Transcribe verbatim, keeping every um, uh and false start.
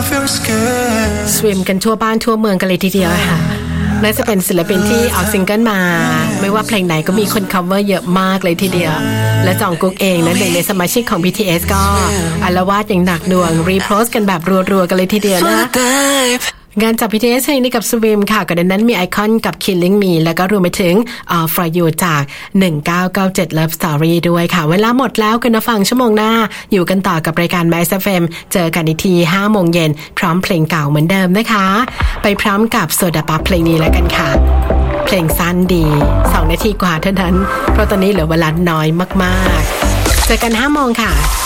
สวิมกันทั่วบ้านทั่วเมืองกันเลยทีเดียวค่ะน่าจะเป็นศิลปินที่ออกซิงเกิลมาไม่ว่าเพลงไหนก็มีคน cover เยอะมากเลยทีเดียวและจองกุ๊กเองนั้นหนึ่งในสมาชิกของ บี ที เอส ก็อาละวาดอย่างหนักหน่วงรีโพสต์กันแบบรัวๆกันเลยทีเดียวนะงานจาก บี ที เอส เพลงนี้กับสวิมค่ะก่อนนั้นมีไอคอนกับ Killing Me แล้วก็รวมไปถึง All For You จากหนึ่งเก้าเก้าเจ็ด Love Story ด้วยค่ะเวลาหมดแล้วกันนะฟังชั่วโมงหน้าอยู่กันต่อกับรายการ Max เอฟ เอ็ม เจอกันอีกที ห้าโมงเย็นพร้อมเพลงเก่าเหมือนเดิมนะคะไปพร้อมกับโซดาป๊อปเพลงนี้แล้วกันค่ะเพลงสั้นดีสองนาทีกว่าเท่านั้นเพราะตอนนี้เหลือเวลาน้อยมากๆเจอกันห้าโมงค่ะ